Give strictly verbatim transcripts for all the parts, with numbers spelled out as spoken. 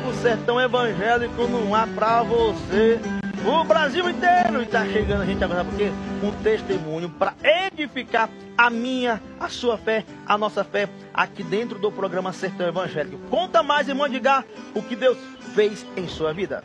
povo, sertão evangélico não há pra você. O Brasil inteiro está chegando a gente agora, porque um testemunho para edificar a minha, a sua fé, a nossa fé, aqui dentro do programa Sertão Evangélico. Conta mais, irmão Edgar, o que Deus fez em sua vida.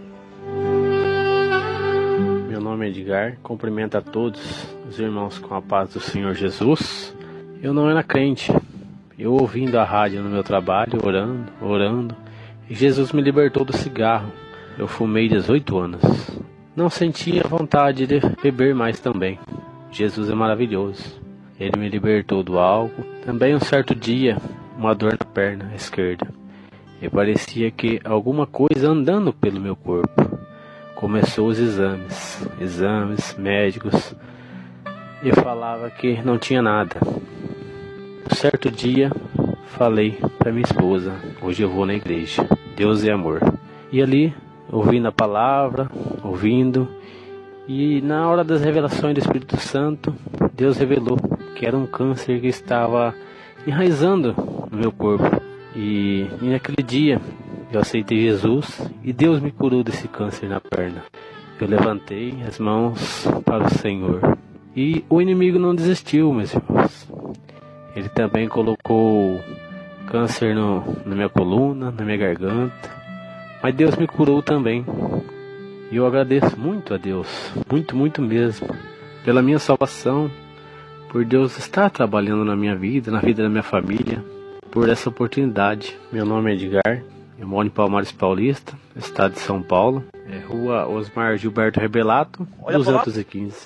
Meu nome é Edgar, cumprimento a todos os irmãos com a paz do Senhor Jesus. Eu não era crente, eu ouvindo a rádio no meu trabalho, orando, orando, e Jesus me libertou do cigarro. Eu fumei dezoito anos. Não sentia vontade de beber mais também. Jesus é maravilhoso. Ele me libertou do álcool. Também um certo dia, uma dor na perna esquerda. E parecia que alguma coisa andando pelo meu corpo. Começou os exames. Exames médicos. E falava que não tinha nada. Um certo dia, falei para minha esposa: hoje eu vou na igreja. Deus é amor. E ali, ouvindo a palavra, ouvindo, e na hora das revelações do Espírito Santo, Deus revelou que era um câncer que estava enraizando no meu corpo. E, e naquele dia eu aceitei Jesus e Deus me curou desse câncer na perna. Eu levantei as mãos para o Senhor. E o inimigo não desistiu, meus irmãos. Ele também colocou câncer no, na minha coluna, na minha garganta. Mas Deus me curou também. E eu agradeço muito a Deus, muito, muito mesmo, pela minha salvação, por Deus estar trabalhando na minha vida, na vida da minha família, por essa oportunidade. Meu nome é Edgar, eu moro em Palmares Paulista, estado de São Paulo, é Rua Osmar Gilberto Rebelato, duzentos e quinze.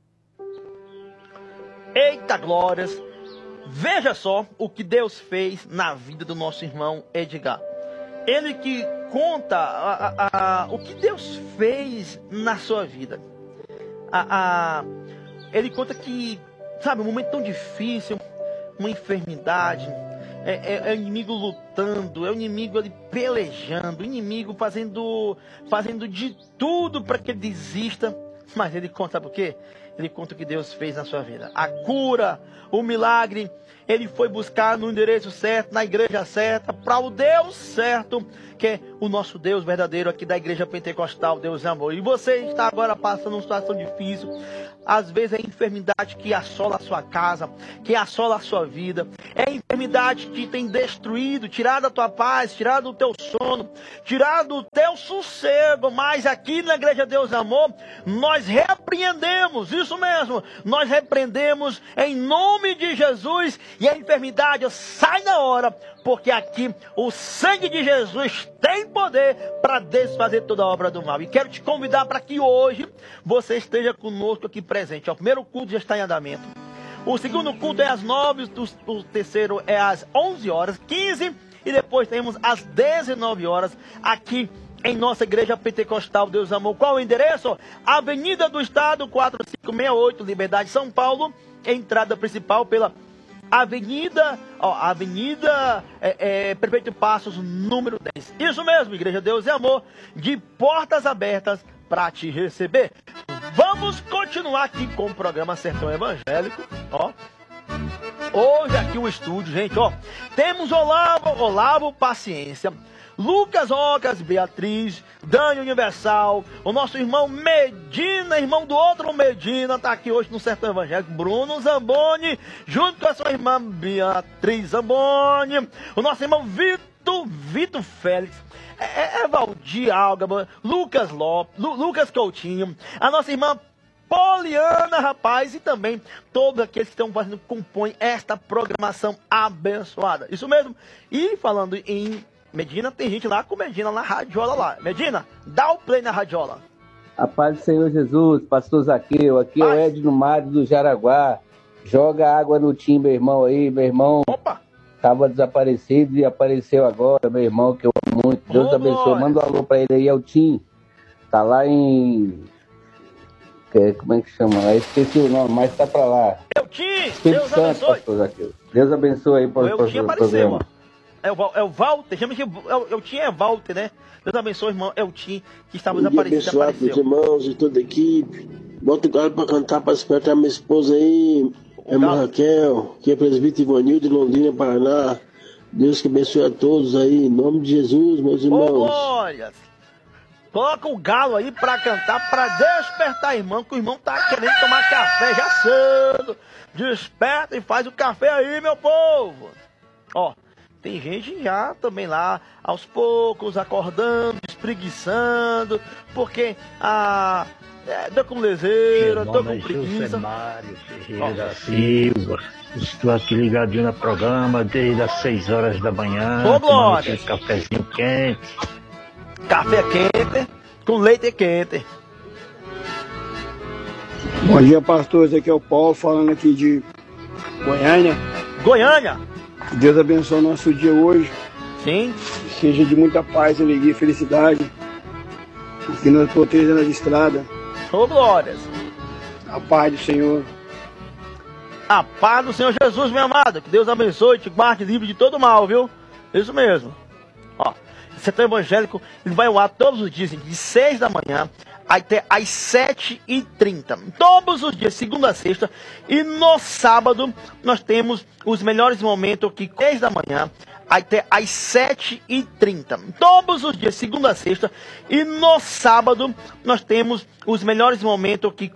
Eita glórias! Veja só o que Deus fez na vida do nosso irmão Edgar. Ele que conta a, a, a, o que Deus fez na sua vida. A, a, ele conta que, sabe, um momento tão difícil, uma enfermidade, é, é, é o inimigo lutando, é o inimigo ali pelejando, o inimigo fazendo, fazendo de tudo para que ele desista. Mas ele conta, sabe por quê? Ele conta o que Deus fez na sua vida. A cura, o milagre. Ele foi buscar no endereço certo, na igreja certa, para o Deus certo, que é o nosso Deus verdadeiro aqui da igreja pentecostal, Deus é amor. E você está agora passando uma situação difícil. Às vezes é enfermidade que assola a sua casa, que assola a sua vida. É enfermidade que tem destruído, tirado a tua paz, tirado o teu sono, tirado o teu sossego. Mas aqui na igreja Deus é amor, nós repreendemos, isso mesmo, nós repreendemos em nome de Jesus. E a enfermidade sai na hora, porque aqui o sangue de Jesus tem poder para desfazer toda a obra do mal. E quero te convidar para que hoje você esteja conosco aqui presente. O primeiro culto já está em andamento. O segundo culto é às nove, o terceiro é às onze horas, quinze, e depois temos às dezenove horas aqui em nossa igreja pentecostal Deus Amor. Qual o endereço? Avenida do Estado, quatro cinco seis oito, Liberdade, São Paulo. Entrada principal pela Avenida, ó, Avenida é, é, Prefeito Passos, número dez. Isso mesmo, Igreja Deus e Amor, de portas abertas para te receber. Vamos continuar aqui com o programa Sertão Evangélico, ó. Hoje aqui o estúdio, gente, ó. Temos Olavo, Olavo Paciência, Lucas Ocas, Beatriz, Dani Universal, o nosso irmão Medina, irmão do outro Medina, tá aqui hoje no Sertão Evangélico, Bruno Zamboni, junto com a sua irmã Beatriz Zamboni, o nosso irmão Vitor, Vitor Félix, é, é Valdir Algaba, Lucas Lopes, Lu, Lucas Coutinho, a nossa irmã Poliana, rapaz, e também todos aqueles que estão fazendo, compõem esta programação abençoada. Isso mesmo. E falando em Medina, tem gente lá com Medina na radiola lá. Medina, dá o play na radiola. A paz do Senhor Jesus, pastor Zaqueu, aqui paz. É o Edno Mário do Jaraguá. Joga água no time, meu irmão aí, meu irmão. Opa! Tava desaparecido e apareceu agora, meu irmão, que eu amo muito. Deus oh, abençoe. Glória. Manda um alô pra ele aí, é o Tim. Tá lá em... Como é que chama? Eu esqueci o nome, mas tá pra lá. É o Tim! Deus Santo, abençoe. Pastor Zaqueu. Deus abençoe aí para o programa. É o, é o Walter, chama que é o, o Tim é Walter, né? Deus abençoe, irmão. É o Tim que estava desaparecido. Abençoado os irmãos e toda a equipe. Bota o galo para cantar, para despertar minha esposa aí, a irmã Raquel, que é presbítero Ivanil de Londrina, Paraná. Deus que abençoe a todos aí, em nome de Jesus, meus irmãos. Ô, glórias! Coloca o galo aí pra cantar, pra despertar, irmão, que o irmão tá querendo tomar café já cedo. Desperta e faz o café aí, meu povo. Ó, tem gente já também lá, aos poucos, acordando, espreguiçando, porque a... É, tô com leseira, tô com preguiça. Mário Ferreira da Silva. Estou aqui ligadinho no programa desde as seis horas da manhã. Ô, glória! Cafezinho quente. Café quente, com leite quente. Bom dia, pastores. Aqui é o Paulo, falando aqui de Goiânia. Goiânia. Que Deus abençoe o nosso dia hoje. Sim. Que seja de muita paz, alegria e felicidade. Que nos proteja nas estradas. Ô, glórias. A paz do Senhor. A paz do Senhor Jesus, meu amado. Que Deus abençoe e te guarde livre de todo mal, viu? Isso mesmo. Ó, o setor evangélico, ele vai ao ar todos os dias, de seis da manhã até às sete e trinta. Todos os dias, segunda a sexta. E no sábado, nós temos os melhores momentos aqui, seis da manhã até às sete e trinta. Todos os dias, segunda a sexta. E no sábado, nós temos os melhores momentos aqui,